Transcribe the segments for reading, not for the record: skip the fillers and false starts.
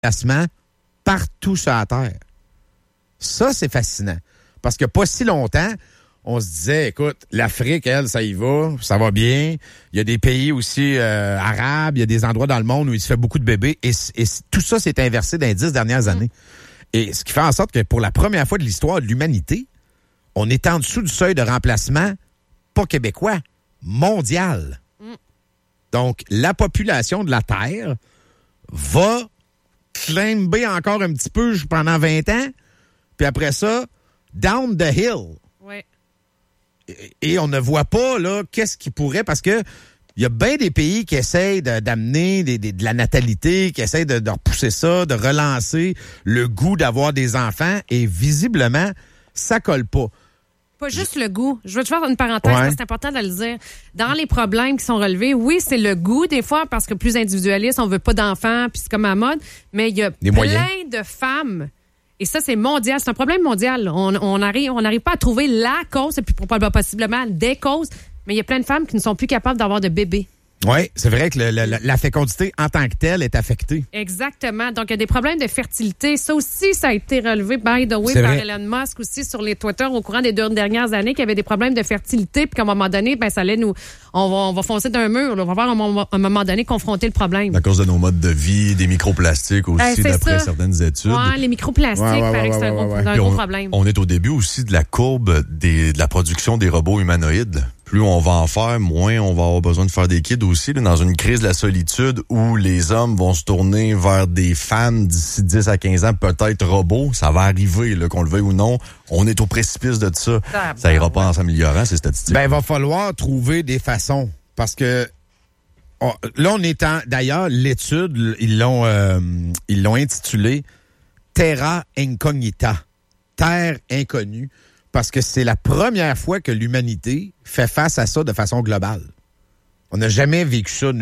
remplacement partout sur la Terre. Ça, c'est fascinant. Parce que pas si longtemps, on se disait, écoute, l'Afrique, elle, ça y va, ça va bien. Il y a des pays aussi arabes, il y a des endroits dans le monde où il se fait beaucoup de bébés. Et tout ça s'est inversé dans les 10 dernières années. Et ce qui fait en sorte que pour la première fois de l'histoire de l'humanité, on est en dessous du seuil de remplacement, pas québécois, mondial. Donc, la population de la Terre va climber encore un petit peu pendant 20 ans, puis après ça, down the hill. Oui. Et on ne voit pas, là, qu'est-ce qui pourrait, parce que il y a bien des pays qui essayent d'amener de la natalité, qui essayent de repousser ça, de relancer le goût d'avoir des enfants, et visiblement, ça colle pas. Pas juste le goût. Je veux te faire une parenthèse, parce que c'est important de le dire. Dans les problèmes qui sont relevés, oui, c'est le goût des fois, parce que plus individualiste, on veut pas d'enfants, puis c'est comme à la mode, mais il y a plein de femmes, et ça, c'est mondial, c'est un problème mondial. On n'arrive pas à trouver la cause, et puis possiblement des causes, mais il y a plein de femmes qui ne sont plus capables d'avoir de bébés. Oui, c'est vrai que la fécondité en tant que telle est affectée. Exactement. Donc, il y a des problèmes de fertilité. Ça aussi, ça a été relevé, by the way, par Elon Musk aussi sur les Twitter au courant des 2 dernières années, qu'il y avait des problèmes de fertilité, puis qu'à un moment donné, ça allait on va foncer d'un mur. Là. On va voir à un moment donné confronter le problème. À cause de nos modes de vie, des microplastiques aussi, d'après certaines études. Oui, les microplastiques, paraît que c'est un gros problème. On est au début aussi de la courbe de la production des robots humanoïdes. Plus on va en faire, moins on va avoir besoin de faire des kids aussi. Là, dans une crise de la solitude où les hommes vont se tourner vers des femmes d'ici 10 à 15 ans, peut-être robots, ça va arriver, là, qu'on le veuille ou non. On est au précipice de ça. Ça ira pas en s'améliorant, ces statistiques. Ben, il va falloir trouver des façons. Parce que là, on est d'ailleurs, l'étude, ils l'ont intitulée Terra Incognita. Terre inconnue. Parce que c'est la première fois que l'humanité fait face à ça de façon globale. On n'a jamais vécu ça.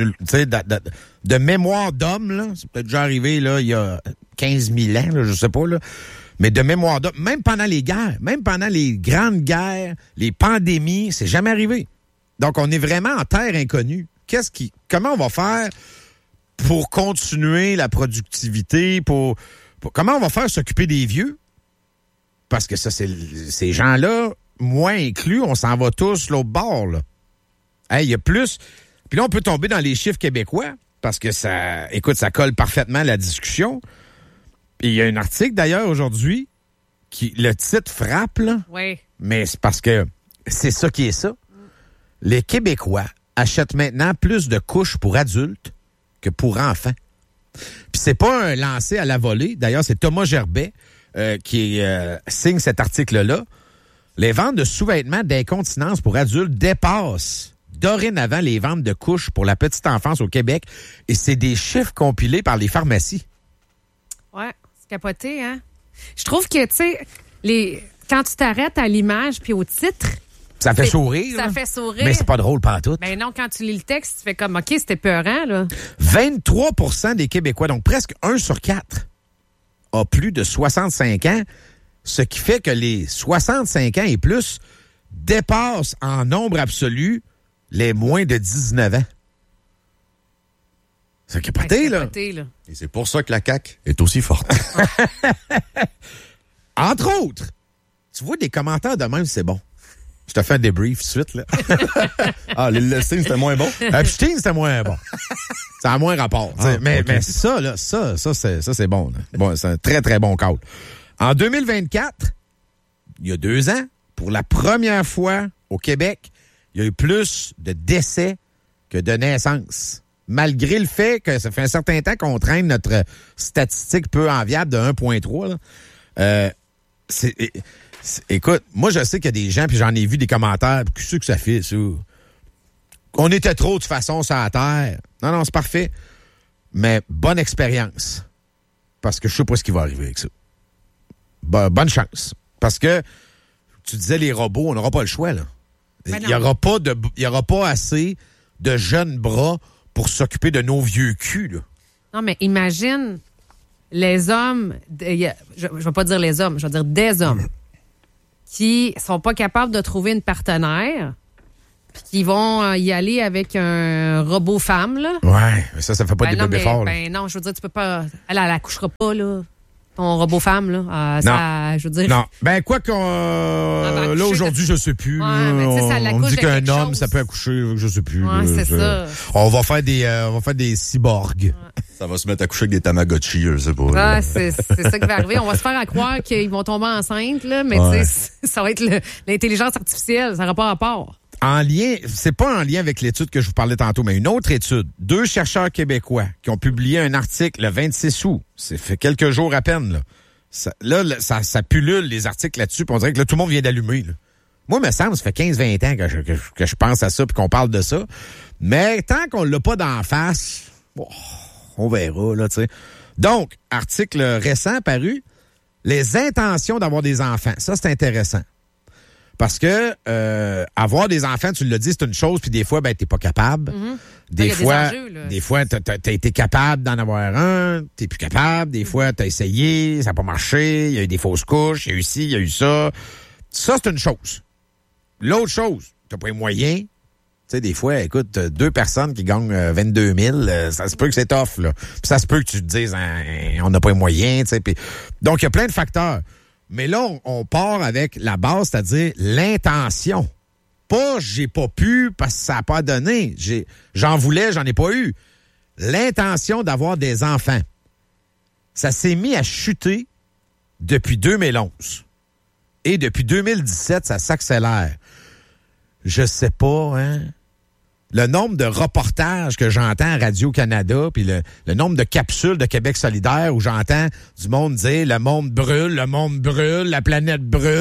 De mémoire d'homme, là, c'est peut-être déjà arrivé là, il y a 15 000 ans, là, je sais pas, là, mais de mémoire d'homme, même pendant les guerres, même pendant les grandes guerres, les pandémies, c'est jamais arrivé. Donc, on est vraiment en terre inconnue. Comment on va faire pour continuer la productivité, comment on va faire s'occuper des vieux? Parce que ça, ces gens-là, moi inclus, on s'en va tous l'autre bord, là. Hey, il y a plus. Puis là, on peut tomber dans les chiffres québécois, parce que ça colle parfaitement à la discussion. Puis il y a un article, d'ailleurs, aujourd'hui, le titre frappe, là. Oui. Mais c'est parce que c'est ça qui est ça. Les Québécois achètent maintenant plus de couches pour adultes que pour enfants. Puis c'est pas un lancé à la volée. D'ailleurs, c'est Thomas Gerbet qui signe cet article-là. Les ventes de sous-vêtements d'incontinence pour adultes dépassent dorénavant les ventes de couches pour la petite enfance au Québec. Et c'est des chiffres compilés par les pharmacies. Ouais, c'est capoté, hein? Je trouve que, tu sais, quand tu t'arrêtes à l'image puis au titre... Ça fait sourire. Ça fait sourire. Mais c'est pas drôle pantoute. Ben non, quand tu lis le texte, tu fais comme, OK, c'était peurant, là. 23% des Québécois, donc presque 1 sur 4, a plus de 65 ans, ce qui fait que les 65 ans et plus dépassent en nombre absolu les moins de 19 ans. C'est capoté, là. Et c'est pour ça que la CAQ est aussi forte. Entre autres, tu vois des commentaires de même, c'est bon. Je te fais un débrief tout de suite, là. Ah, l'île Epstein, c'était moins bon? Epstein, c'était moins bon. Ça a moins rapport. Mais ça, là, ça, c'est bon, là. Bon, c'est un très, très bon call. En 2024, il y a 2 ans, pour la première fois au Québec, il y a eu plus de décès que de naissances. Malgré le fait que ça fait un certain temps qu'on traîne notre statistique peu enviable de 1,3, là. Écoute, moi, je sais qu'il y a des gens, puis j'en ai vu des commentaires, puis qu'est-ce que ça fait, ça? On était trop, de toute façon, sur la Terre. Non, c'est parfait. Mais bonne expérience. Parce que je sais pas ce qui va arriver avec ça. Bonne chance. Parce que, tu disais, les robots, on n'aura pas le choix, là. Il n'y aura pas assez de jeunes bras pour s'occuper de nos vieux culs, là. Non, mais imagine les hommes, je vais pas dire les hommes, je vais dire des hommes qui sont pas capables de trouver une partenaire. Ils vont y aller avec un robot femme, là. Ouais, mais ça fait pas des bébés forts. Non, je veux dire, tu peux pas... Elle accouchera pas, là. Ton robot femme, là. Non. Je veux dire... Non. Ben, quoi qu'on... là, aujourd'hui, je sais plus. Ouais, mais tu sais, ça on dit qu'un homme, chose. ça peut accoucher, je sais plus. Ouais, c'est ça. On va faire des cyborgs. Ouais. Ça va se mettre à coucher avec des Tamagotchi, je sais pas. Ouais, c'est ça qui va arriver. On va se faire croire qu'ils vont tomber enceintes, là, mais tu sais, ça va être l'intelligence artificielle. Ça n'aura pas rapport. C'est pas en lien avec l'étude que je vous parlais tantôt, mais une autre étude. 2 chercheurs québécois qui ont publié un article le 26 août. C'est fait quelques jours à peine, là. Ça pullule les articles là-dessus, puis on dirait que là, tout le monde vient d'allumer, là. Moi, il me semble, ça fait 15-20 ans que je pense à ça puis qu'on parle de ça. Mais tant qu'on l'a pas d'en face, on verra, là, tu sais. Donc, article récent paru, les intentions d'avoir des enfants. Ça, c'est intéressant. Parce que avoir des enfants, tu l'as dit, c'est une chose, puis des fois, ben, t'es pas capable. Mm-hmm. Des fois, t'as été capable d'en avoir un, t'es plus capable. Des fois, t'as essayé, ça n'a pas marché, il y a eu des fausses couches, il y a eu ci, il y a eu ça. Ça, c'est une chose. L'autre chose, t'as pas les moyens. Tu sais, des fois, écoute, 2 personnes qui gagnent 22 000, ça se peut que c'est tough, là. Puis ça se peut que tu te dises, on n'a pas les moyens, tu sais. Donc, il y a plein de facteurs. Mais là, on part avec la base, c'est-à-dire l'intention. Pas j'ai pas pu parce que ça n'a pas donné. J'en voulais, j'en ai pas eu. L'intention d'avoir des enfants. Ça s'est mis à chuter depuis 2011. Et depuis 2017, ça s'accélère. Je sais pas, hein. Le nombre de reportages que j'entends à Radio-Canada, puis le nombre de capsules de Québec solidaire où j'entends du monde dire « le monde brûle, la planète brûle ».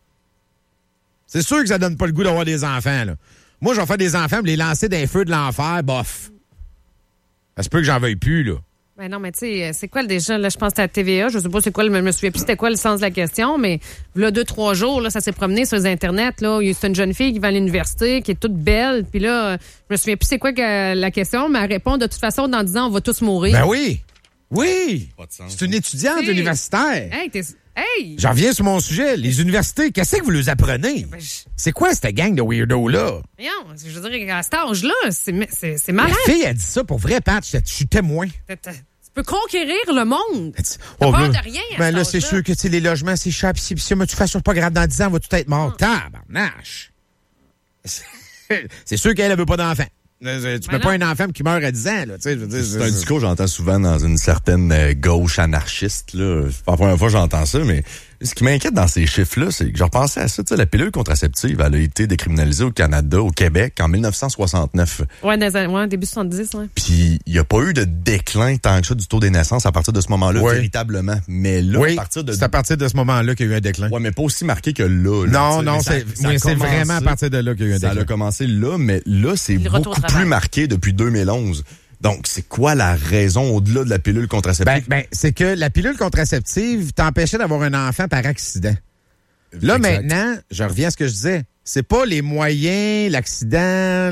C'est sûr que ça donne pas le goût d'avoir des enfants, là. Moi, je vais faire des enfants, me les lancer dans les feux de l'enfer, bof. Ça se peut que j'en veuille plus, là. Ben non, mais tu sais, c'est quoi déjà, là, je pense que c'était à TVA, je sais pas c'est quoi, je me souviens plus c'était quoi le sens de la question, mais là, 2-3 jours, là, ça s'est promené sur les internets, là, c'est une jeune fille qui va à l'université, qui est toute belle, puis là, je me souviens plus c'est quoi la question, mais elle répond de toute façon en disant on va tous mourir. Ben oui! Oui! C'est une étudiante universitaire. Hey! J'en reviens sur mon sujet. Les universités, qu'est-ce que vous les apprenez? Ben, c'est quoi cette gang de weirdos-là? Non, je veux dire, à cet âge-là, c'est malade. La fille a dit ça pour vrai, Pat. Je suis témoin. Tu peux conquérir le monde. T'as peur de rien à ben là, c'est sûr que les logements, c'est cher. Puis si mais tu fais ça, pas grave, dans 10 ans, on va tout être mort. Tabarnache! C'est sûr qu'elle veut pas d'enfant. Tu peux pas un enfant qui meurt à 10 ans, là. C'est un discours que j'entends souvent dans une certaine gauche anarchiste, là. C'est pas la première fois que j'entends ça, mais ce qui m'inquiète dans ces chiffres-là, c'est que je repensais à ça. Tu sais, la pilule contraceptive, elle a été décriminalisée au Canada, au Québec, en 1969. Ouais, début 70, ouais. Puis, il n'y a pas eu de déclin tant que ça du taux des naissances à partir de ce moment-là, véritablement. Mais là, c'est à partir de ce moment-là qu'il y a eu un déclin. Ouais, mais pas aussi marqué que là. Non, c'est vraiment à partir de là qu'il y a eu un déclin. Ça a commencé là, mais là, c'est beaucoup plus marqué depuis 2011. Donc, c'est quoi la raison au-delà de la pilule contraceptive? Ben, c'est que la pilule contraceptive t'empêchait d'avoir un enfant par accident. Là, maintenant, je reviens à ce que je disais. C'est pas les moyens, l'accident,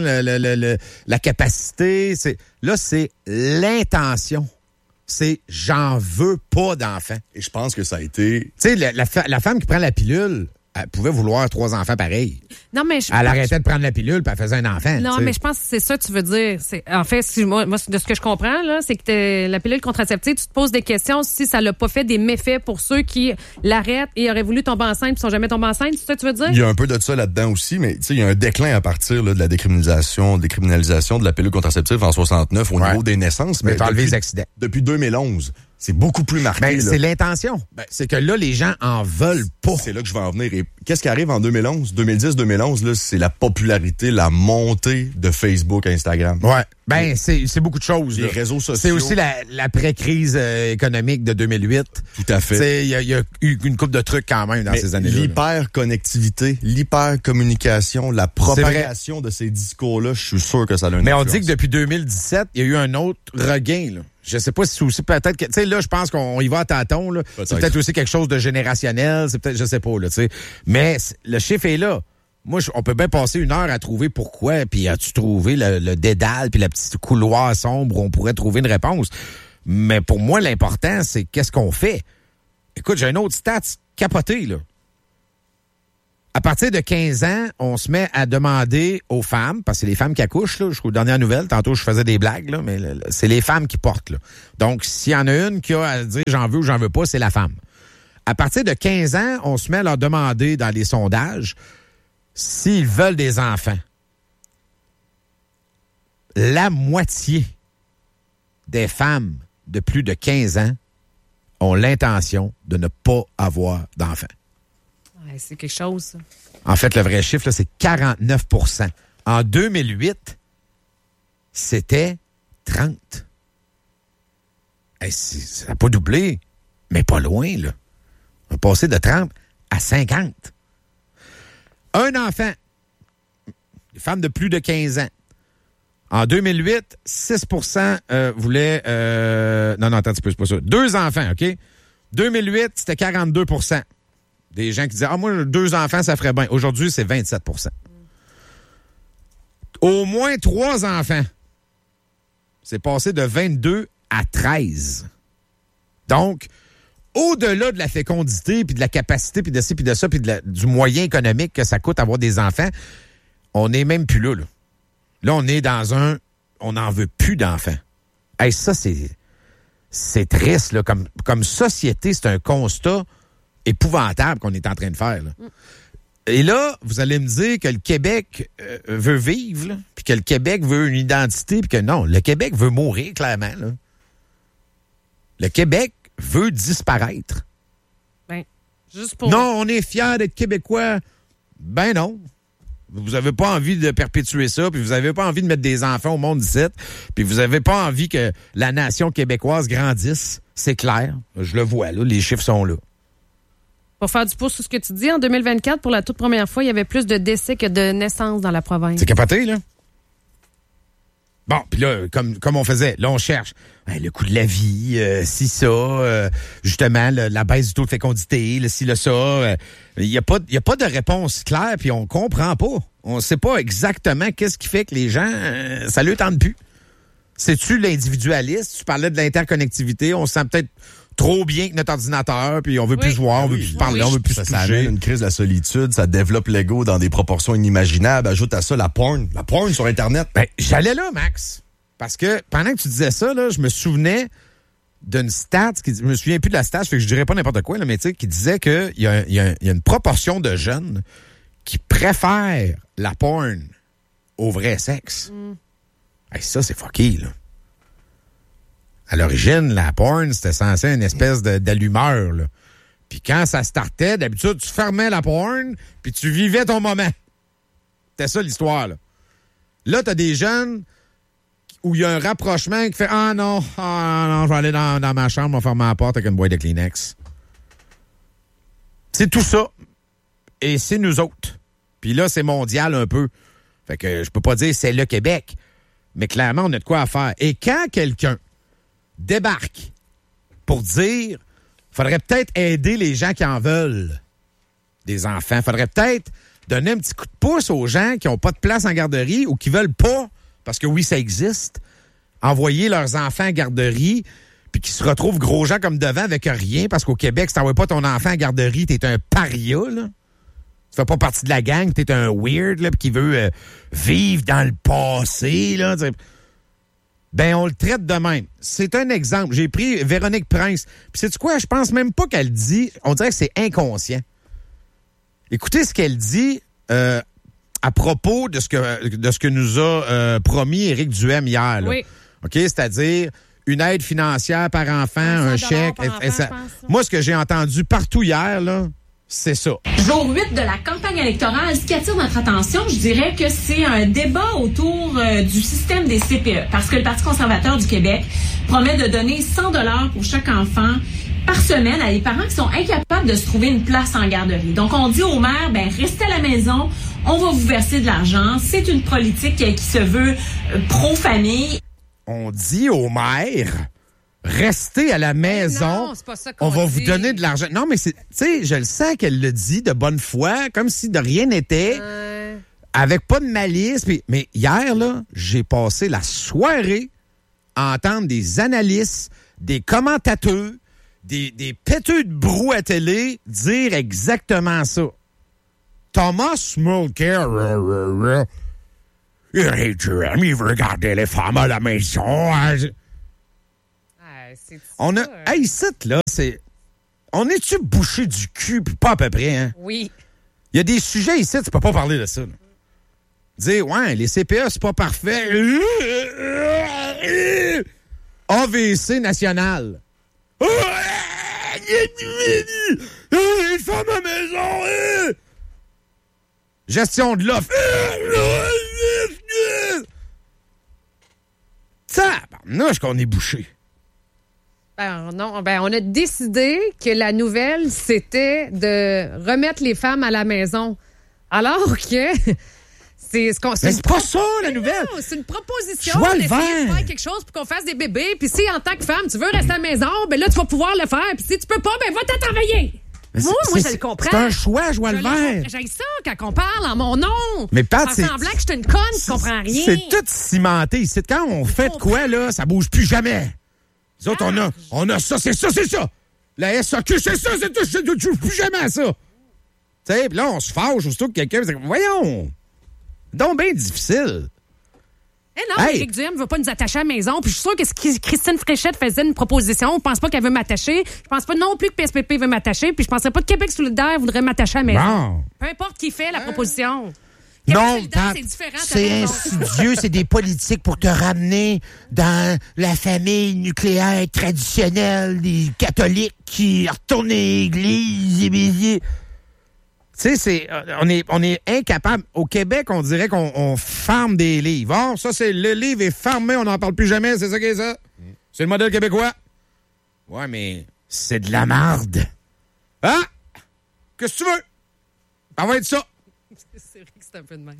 la capacité. Là, c'est l'intention. C'est j'en veux pas d'enfant. Et je pense que ça a été... Tu sais, la femme qui prend la pilule, elle pouvait vouloir 3 enfants pareils. Non, mais elle arrêtait de prendre la pilule puis elle faisait un enfant. Non, mais je pense que c'est ça que tu veux dire. En fait, moi, de ce que je comprends, là, c'est que la pilule contraceptive, tu te poses des questions si ça l'a pas fait des méfaits pour ceux qui l'arrêtent et auraient voulu tomber enceinte puis sont jamais tombés enceintes. C'est ça que tu veux dire? Il y a un peu de ça là-dedans aussi, mais tu sais, il y a un déclin à partir là, de la décriminalisation de la pilule contraceptive en 69 au niveau des naissances. Mais t'as enlevé les accidents. Depuis 2011. C'est beaucoup plus marqué. Ben, c'est l'intention. C'est que là, les gens en veulent pas. C'est là que je vais en venir. Et qu'est-ce qui arrive en 2011? 2010-2011, là, c'est la popularité, la montée de Facebook, Instagram. Ouais. Ben, c'est beaucoup de choses. Les réseaux sociaux. C'est aussi l'après-crise économique de 2008. Tout à fait. Il y a eu une couple de trucs quand même dans ces années-là. L'hyper-connectivité, l'hyper-communication, la propagation de ces discours-là, je suis sûr que ça a une influence. Mais on dit que depuis 2017, il y a eu un autre regain, là. Je sais pas si c'est aussi peut-être que, tu sais, là, je pense qu'on y va à tâtons, là. C'est peut-être aussi quelque chose de générationnel, c'est peut-être, je sais pas, là, tu sais. Mais le chiffre est là. Moi, on peut bien passer 1 heure à trouver pourquoi, puis as-tu trouvé le dédale, puis la petite couloir sombre où on pourrait trouver une réponse. Mais pour moi, l'important, c'est qu'est-ce qu'on fait. Écoute, j'ai un autre stat capoté, là. À partir de 15 ans, on se met à demander aux femmes, parce que c'est les femmes qui accouchent, là, jusqu'aux dernières nouvelles. Tantôt, je faisais des blagues, là, mais c'est les femmes qui portent. Là. Donc, s'il y en a une qui a à dire j'en veux ou j'en veux pas, c'est la femme. À partir de 15 ans, on se met à leur demander dans les sondages s'ils veulent des enfants. La moitié des femmes de plus de 15 ans ont l'intention de ne pas avoir d'enfants. Ouais, c'est quelque chose, ça. En fait, le vrai chiffre, là, c'est 49%. En 2008, c'était 30%. Hey, ça n'a pas doublé, mais pas loin, là. On a passé de 30 à 50. Un enfant, les femmes de plus de 15 ans. En 2008, 6% voulaient... Non, attends un petit peu, c'est pas ça. 2 enfants, OK? 2008, c'était 42%. Des gens qui disaient, moi, 2 enfants, ça ferait bien. Aujourd'hui, c'est 27%. Au moins 3 enfants. C'est passé de 22 à 13. Donc, au-delà de la fécondité, puis de la capacité, puis de ci, puis de ça, puis du moyen économique que ça coûte avoir des enfants, on n'est même plus là. Là, on est dans on n'en veut plus d'enfants. Hey, ça, c'est triste, là. Comme société, c'est un constat épouvantable qu'on est en train de faire, là. Et là, vous allez me dire que le Québec veut vivre, là, puis que le Québec veut une identité, puis que non, le Québec veut mourir, clairement, là. Le Québec veut disparaître. Ben, juste pour... Non, on est fiers d'être Québécois. Ben non. Vous n'avez pas envie de perpétuer ça, puis vous n'avez pas envie de mettre des enfants au monde d'ici, puis vous n'avez pas envie que la nation québécoise grandisse. C'est clair. Je le vois, là. Les chiffres sont là. Pour faire du pouce sur ce que tu dis, en 2024, pour la toute première fois, il y avait plus de décès que de naissances dans la province. C'est capoté, là? Bon, puis là, comme on faisait, là, on cherche le coût de la vie, si ça, justement, la baisse du taux de fécondité, le ci, le ça. Il n'y a pas de réponse claire, puis on comprend pas. On sait pas exactement qu'est-ce qui fait que les gens, ça leur tente plus. C'est-tu l'individualiste? Tu parlais de l'interconnectivité. On se sent peut-être trop bien avec notre ordinateur, puis on veut plus se voir, on veut plus se parler, on veut plus se toucher. Ça amène une crise de la solitude, ça développe l'ego dans des proportions inimaginables. Ajoute à ça la porn sur Internet. Ben, j'allais là, Max. Parce que pendant que tu disais ça, là, je me souvenais d'une stat, je me souviens plus de la stat, fait que je dirais pas n'importe quoi, là, mais tu sais, qui disait qu'il y a une proportion de jeunes qui préfèrent la porn au vrai sexe. Hey, ça, c'est fucké, là. À l'origine, la porn, c'était censé une espèce d'allumeur, là. Puis quand ça startait, d'habitude, tu fermais la porn, puis tu vivais ton moment. C'était ça, l'histoire, là. Là, t'as des jeunes où il y a un rapprochement qui fait « Ah non, je vais aller dans ma chambre, on va fermer la porte avec une boîte de Kleenex. » C'est tout ça. Et c'est nous autres. Puis là, c'est mondial un peu. Fait que je peux pas dire c'est le Québec. Mais clairement, on a de quoi à faire. Et quand quelqu'un débarque pour dire faudrait peut-être aider les gens qui en veulent des enfants, faudrait peut-être donner un petit coup de pouce aux gens qui n'ont pas de place en garderie ou qui veulent pas, parce que oui, ça existe, envoyer leurs enfants en garderie puis qui se retrouvent gros gens comme devant avec rien, parce qu'au Québec, si t'envoies pas ton enfant en garderie, t'es un paria, là. Tu fais pas partie de la gang, t'es un weird, là, qui veut vivre dans le passé, là. Ben, on le traite de même. C'est un exemple. J'ai pris Véronique Prince. Puis sais-tu quoi? Je pense même pas qu'elle dit. On dirait que c'est inconscient. Écoutez ce qu'elle dit à propos de ce que nous a promis Éric Duhem hier. Là. Oui. OK? C'est-à-dire une aide financière par enfant, un chèque. Moi, ce que j'ai entendu partout hier, là, c'est ça. Jour 8 de la campagne électorale, ce qui attire notre attention, je dirais que c'est un débat autour du système des CPE. Parce que le Parti conservateur du Québec promet de donner 100 $ pour chaque enfant par semaine à des parents qui sont incapables de se trouver une place en garderie. Donc, on dit aux mères, restez à la maison, on va vous verser de l'argent. C'est une politique qui se veut pro-famille. On dit aux mères... Restez à la maison. Non, c'est pas ça qu'on on va dit. vous donner de l'argent. Non, mais tu sais, je le sens qu'elle le dit de bonne foi, comme si de rien n'était, avec pas de malice. Mais hier, là, j'ai passé la soirée à entendre des analystes, des commentateurs, des péteux de brou à télé dire exactement ça. Thomas Mulcair. Il veut regarder les femmes à la maison. On a... Hey, ici, là, c'est... On est-tu bouché du cul, puis pas à peu près, hein? Oui. Il y a des sujets ici, tu peux pas parler de ça. Là. Dire, ouais, les CPE, c'est pas parfait. AVC national. Une femme à maison. Gestion de l'offre. Tabarnouche qu'on est bouché. Non, on a décidé que la nouvelle, c'était de remettre les femmes à la maison. Alors que c'est ce qu'on... Mais c'est pas ça, la nouvelle. Non, c'est une proposition d'essayer de faire quelque chose pour qu'on fasse des bébés. Puis si, en tant que femme, tu veux rester à la maison, ben là, tu vas pouvoir le faire. Puis si tu peux pas, ben va-t'en travailler. Moi, je le comprends. C'est un choix, je vois le vert. J'ai ça quand on parle en mon nom. Mais Pat, c'est semblant que je suis une conne, tu comprends rien. C'est tout cimenté ici. Quand on fait de quoi, là, ça bouge plus jamais. Nous autres, on a ça, c'est ça. La SAQ, c'est ça, c'est tout. Je ne touche plus jamais à ça. Tu sais, puis là, on se fâche aussitôt que quelqu'un dit, voyons, donc bien difficile. Non, Éric Duhem ne veut pas nous attacher à la maison. Puis je suis sûre que si Christine Fréchette faisait une proposition, je pense pas qu'elle veut m'attacher. Je pense pas non plus que PSPP veut m'attacher. Puis je penserais pas que Québec solidaire voudrait m'attacher à la maison. Bon. Peu importe qui fait la proposition. Non, c'est différent. C'est insidieux, c'est des politiques pour te ramener dans la famille nucléaire traditionnelle des catholiques qui retournent à l'église. Tu sais, on est incapable. Au Québec, on dirait qu'on ferme des livres. Oh, ça, c'est le livre est fermé, on n'en parle plus jamais, c'est ça qui est ça? C'est le modèle québécois. Ouais, mais c'est de la marde. Hein? Qu'est-ce que tu veux? Ça va être ça. C'est vrai que c'est un peu de même.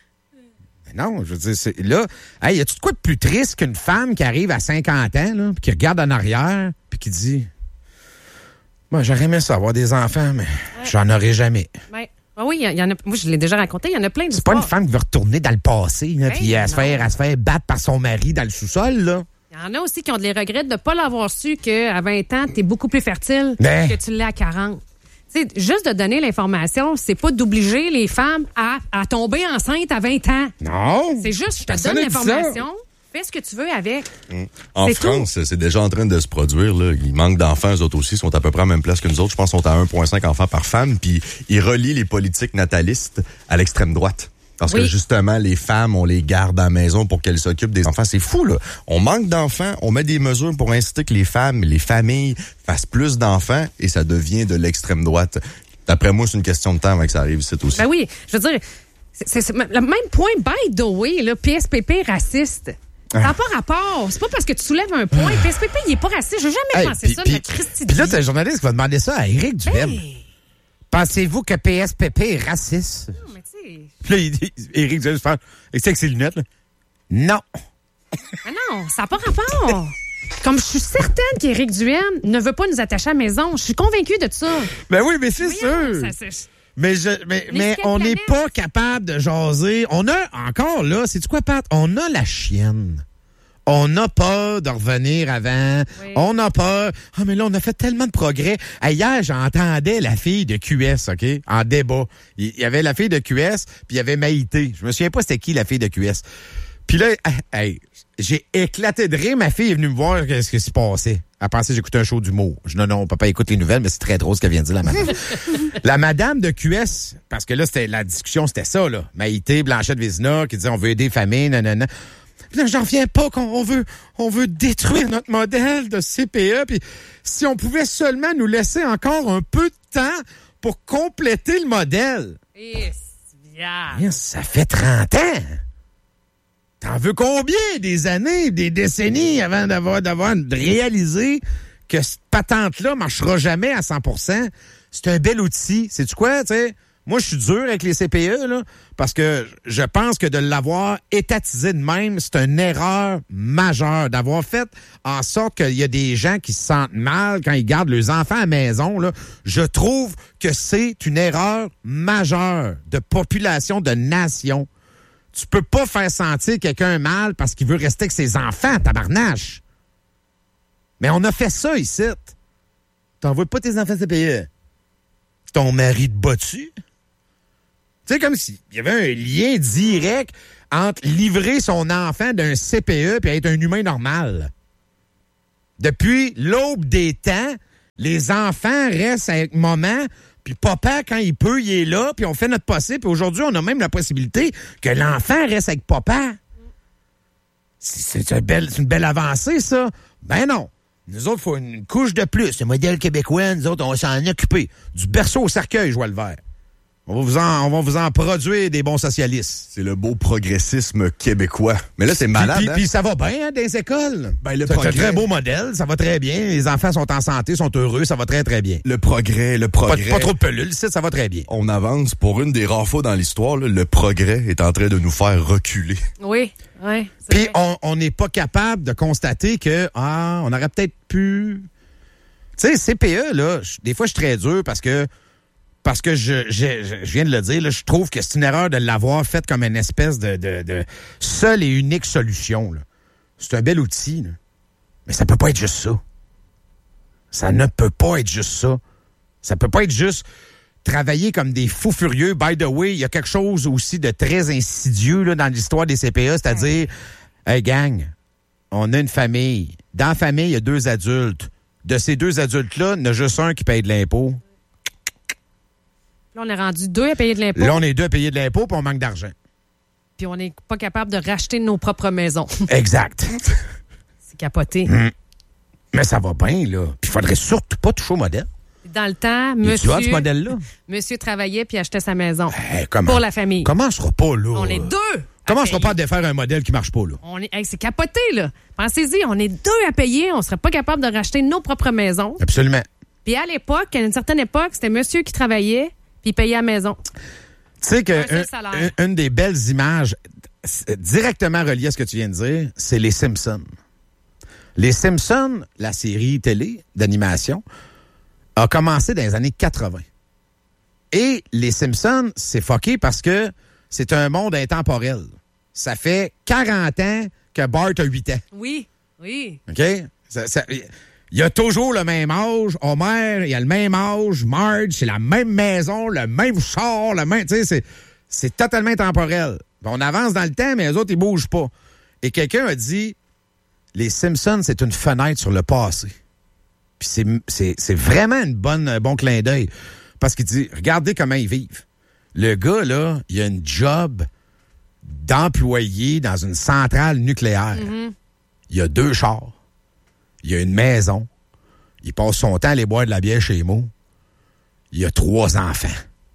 Non, je veux dire, c'est là. Hey, y a-tu de quoi de plus triste qu'une femme qui arrive à 50 ans, là, puis qui regarde en arrière, puis qui dit, moi, j'aurais aimé ça avoir des enfants, mais j'en aurai jamais. Ouais. Ah oui, il y en a. Moi, je l'ai déjà raconté. Il y en a plein de. C'est pas une femme qui veut retourner dans le passé, là, puis à se faire battre par son mari dans le sous-sol, là. Il y en a aussi qui ont des regrets de ne pas l'avoir su qu'à 20 ans, tu es beaucoup plus fertile que tu l'es à 40. Tu sais, juste de donner l'information, c'est pas d'obliger les femmes à tomber enceinte à 20 ans. Non. C'est juste, je te donne l'information, fais ce que tu veux avec. En France, c'est déjà en train de se produire. Là. Il manque d'enfants, eux autres aussi, sont à peu près à la même place que nous autres. Je pense qu'ils sont à 1,5 enfants par femme. Puis ils relient les politiques natalistes à l'extrême droite. Parce que justement, les femmes, on les garde à la maison pour qu'elles s'occupent des enfants. C'est fou, là. On manque d'enfants, on met des mesures pour inciter que les femmes, les familles fassent plus d'enfants et ça devient de l'extrême droite. D'après moi, c'est une question de temps avant que ça arrive ici aussi. Ben oui, je veux dire, c'est le même point, by the way, là, PSPP raciste. Ça n'a pas rapport. C'est pas parce que tu soulèves un point. PSPP, il est pas raciste. J'ai jamais pensé ça, notre Christy. Puis là, t'as un journaliste qui va demander ça à Éric Duhem. Pensez-vous que PSPP est raciste? Non, mais tu sais. Puis là, il dit, Éric Duhem se fait, avec ses lunettes, là. Non. Ah non, ça n'a pas rapport. Comme je suis certaine qu'Éric Duhem ne veut pas nous attacher à la maison. Je suis convaincue de ça. Ben oui, mais c'est sûr. Mais on n'est pas capable de jaser. On a encore là, c'est-tu quoi, Pat? On a la chienne. On a peur de revenir avant. Oui. On a peur. Ah, mais là, on a fait tellement de progrès. Hier, j'entendais la fille de QS, OK? En débat. Il y avait la fille de QS, puis il y avait Maïté. Je me souviens pas c'était qui la fille de QS. Puis là, j'ai éclaté de rire. Ma fille est venue me voir ce qui s'est passé. Elle pensait que j'écoutais un show d'humour. Je dis non, papa écoute les nouvelles, mais c'est très drôle ce qu'elle vient de dire, la madame. La madame de QS, parce que là, la discussion, c'était ça, là. Maïté, Blanchette Vézina, qui disait on veut aider les familles, nanana. Puis là, j'en reviens pas qu'on veut détruire notre modèle de CPE. Puis si on pouvait seulement nous laisser encore un peu de temps pour compléter le modèle. Ça fait 30 ans. T'en veux combien des années, des décennies avant de réaliser que cette patente-là marchera jamais à 100%? C'est un bel outil. Sais-tu quoi, tu sais? Moi, je suis dur avec les CPE, là, parce que je pense que de l'avoir étatisé de même, c'est une erreur majeure. D'avoir fait en sorte qu'il y a des gens qui se sentent mal quand ils gardent leurs enfants à la maison, là. Je trouve que c'est une erreur majeure de population, de nation. Tu peux pas faire sentir quelqu'un mal parce qu'il veut rester avec ses enfants, tabarnache. Mais on a fait ça ici. T'envoies pas tes enfants CPE. Ton mari te bat-tu? Tu sais, comme s'il y avait un lien direct entre livrer son enfant d'un CPE et être un humain normal. Depuis l'aube des temps, les enfants restent avec maman, puis papa, quand il peut, il est là, puis on fait notre possible. Puis aujourd'hui, on a même la possibilité que l'enfant reste avec papa. C'est une belle avancée, ça. Ben non. Nous autres, il faut une couche de plus. Le modèle québécois, nous autres, on va s'en occuper. Du berceau au cercueil, je vois le vert. On va vous en produire des bons socialistes. C'est le beau progressisme québécois. Mais là, c'est malade. Puis ça va bien hein, dans les écoles. Ben, c'est un très beau modèle. Ça va très bien. Les enfants sont en santé, sont heureux. Ça va très, très bien. Le progrès. Pas trop de pelules. Ça va très bien. On avance. Pour une des rares fois dans l'histoire, là, le progrès est en train de nous faire reculer. Oui. Puis on n'est pas capable de constater que on aurait peut-être pu... Tu sais, CPE, là, des fois, je suis très dur parce que je viens de le dire, là, je trouve que c'est une erreur de l'avoir faite comme une espèce de seule et unique solution. Là. C'est un bel outil, là. Mais ça peut pas être juste ça. Ça ne peut pas être juste ça. Ça peut pas être juste travailler comme des fous furieux. By the way, il y a quelque chose aussi de très insidieux là, dans l'histoire des CPE, c'est-à-dire, hey gang, on a une famille. Dans la famille, il y a 2 adultes. De ces 2 adultes-là, il y en a juste un qui paye de l'impôt. Là, on est rendu 2 à payer de l'impôt. Là, on est 2 à payer de l'impôt, puis on manque d'argent. Puis on n'est pas capable de racheter nos propres maisons. Exact. C'est capoté. Mais ça va bien, là. Puis il faudrait surtout pas toucher au modèle. Dans le temps, tu as ce modèle-là? Monsieur travaillait puis achetait sa maison. Comment? Pour la famille. Comment on sera pas là? On est 2. Comment on sera pas à défaire un modèle qui marche pas, là? C'est capoté, là. Pensez-y, on est 2 à payer. On serait pas capable de racheter nos propres maisons. Absolument. Puis à l'époque, à une certaine époque, c'était monsieur qui travaillait puis il payait à la maison. Tu sais que une des belles images directement reliées à ce que tu viens de dire, c'est les Simpsons. Les Simpsons, la série télé d'animation, a commencé dans les années 80. Et les Simpsons, c'est fucké parce que c'est un monde intemporel. Ça fait 40 ans que Bart a 8 ans. Oui. OK? Il a toujours le même âge. Homer, il a le même âge. Marge, c'est la même maison, le même char, le même... Tu sais, c'est totalement intemporel. On avance dans le temps, mais les autres, ils bougent pas. Et quelqu'un a dit, les Simpsons, c'est une fenêtre sur le passé. Puis c'est vraiment un bon clin d'œil. Parce qu'il dit, regardez comment ils vivent. Le gars, là, il a une job d'employé dans une centrale nucléaire. Mm-hmm. Il a 2 chars. Il a une maison. Il passe son temps à aller boire de la bière chez Mo. Il a 3 enfants.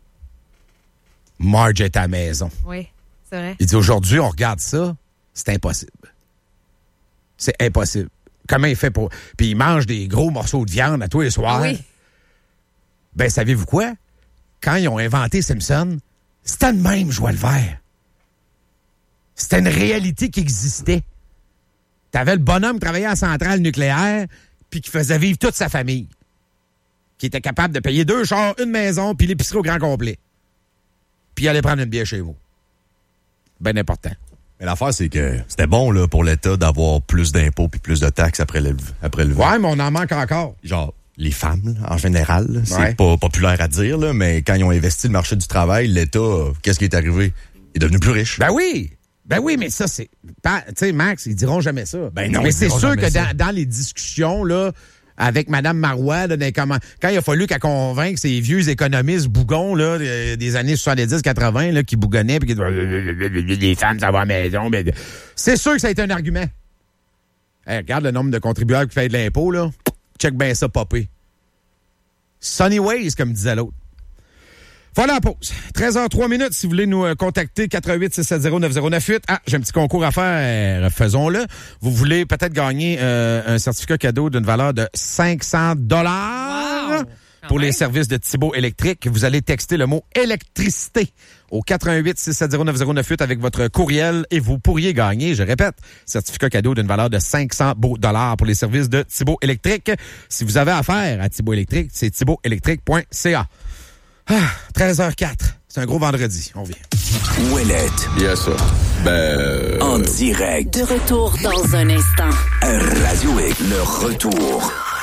Marge est à la maison. Oui, c'est vrai. Il dit, aujourd'hui, on regarde ça, c'est impossible. C'est impossible. Comment il fait pour... Puis il mange des gros morceaux de viande à tous les soirs. Oui. Ben, savez-vous quoi? Quand ils ont inventé Simpson, c'était le même, je vois le vert. C'était une réalité qui existait. T'avais le bonhomme qui travaillait à la centrale nucléaire puis qui faisait vivre toute sa famille. Qui était capable de payer 2 chars, une maison puis l'épicerie au grand complet. Puis aller prendre une bière chez vous. Ben important. Mais l'affaire, c'est que c'était bon là pour l'État d'avoir plus d'impôts puis plus de taxes après le Ouais, mais on en manque encore. Genre, les femmes, là, en général, là, c'est ouais. Pas populaire à dire, là, mais quand ils ont investi le marché du travail, l'État, qu'est-ce qui est arrivé? Il est devenu plus riche. Ben oui, mais ça, c'est... Tu sais, Max, ils diront jamais ça. Ben non, mais c'est sûr que dans les discussions, là, avec Mme Marois, là, quand il a fallu qu'elle convainque ces vieux économistes bougons là, des années 70-80 là, qui bougonnaient puis qui disaient les femmes, ça va à la maison. Mais... C'est sûr que ça a été un argument. Hey, regarde le nombre de contribuables qui payent de l'impôt, là. Check bien ça, popé. Sunny Ways, comme disait l'autre. Voilà la pause. 13h03 si vous voulez nous contacter, 418-670-9098. Ah, j'ai un petit concours à faire, faisons-le. Vous voulez peut-être gagner un certificat cadeau d'une valeur de 500 $ pour les services de Thibault Électrique. Vous allez texter le mot électricité au 418-670-9098 avec votre courriel et vous pourriez gagner, je répète, certificat cadeau d'une valeur de 500 $ pour les services de Thibault Électrique. Si vous avez affaire à Thibault Électrique, c'est thibaultélectrique.ca. 13h04. C'est un gros vendredi. On vient. Ouellette. Yes, sir. Ben... En direct. De retour dans un instant. Radio X. Le retour.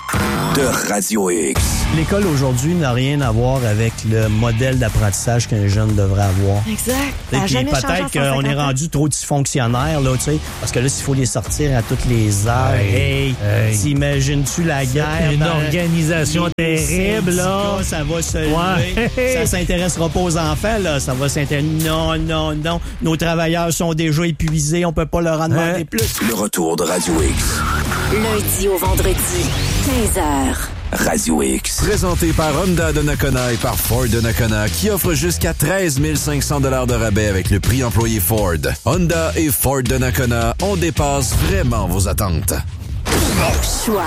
de Radio X. L'école aujourd'hui n'a rien à voir avec le modèle d'apprentissage qu'un jeune devrait avoir. Exact. Peut-être qu'on est rendu trop dysfonctionnaire, là, tu sais, parce que là, s'il faut les sortir à toutes les heures, t'imagines-tu la guerre? Une organisation terrible, là. Ça va se lever. Ça s'intéressera pas aux enfants, là. Ça va s'intéresser. Non. Nos travailleurs sont déjà épuisés. On peut pas leur en demander plus. Le retour de Radio X. Lundi au vendredi, 15h. Radio X. Présenté par Honda de Nakona et par Ford de Nakona, qui offre jusqu'à 13 500 $ de rabais avec le prix employé Ford. Honda et Ford de Nakona, on dépasse vraiment vos attentes. Choix.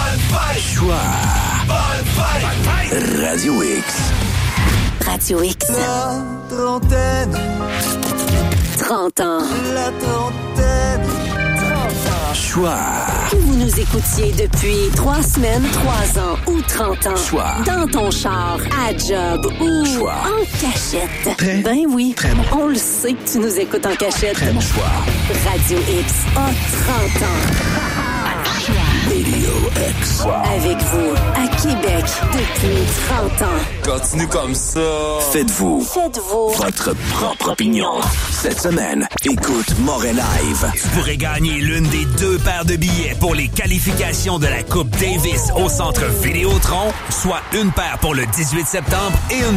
Radio X. Radio X. La trentaine. 30 ans. La trentaine. 30 ans. Choix. Que vous nous écoutiez depuis 3 semaines, 3 ans ou 30 ans. Choix. Dans ton char, à job ou Choix. en cachette. Très, ben oui. très bon. On le sait que tu nous écoutes en cachette. Très bon choix. Radio X a 30 ans. Radio X. Avec vous, à Québec, depuis 30 ans. Continue comme ça. Faites-vous votre propre opinion. Cette semaine, écoute Moret Live. Tu pourrais gagner l'une des 2 paires de billets pour les qualifications de la Coupe Davis au Centre Vidéotron, soit une paire pour le 18 septembre et une